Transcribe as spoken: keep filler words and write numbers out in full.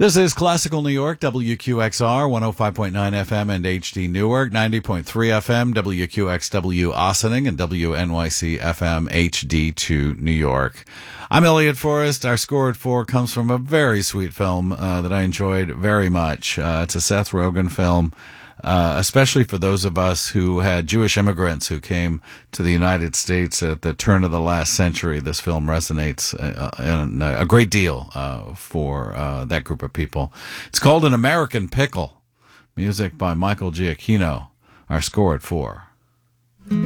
This is Classical New York, W Q X R, one oh five point nine F M and H D Newark, ninety point three F M, W Q X W Ossining, and W N Y C F M H D two New York. I'm Elliot Forrest. Our score at four comes from a very sweet film uh, that I enjoyed very much. Uh, it's a Seth Rogen film, uh, especially for those of us who had Jewish immigrants who came to the United States at the turn of the last century. This film resonates uh, in a great deal uh, for uh, that group of people. It's called An American Pickle. Music by Michael Giacchino. Our score at four.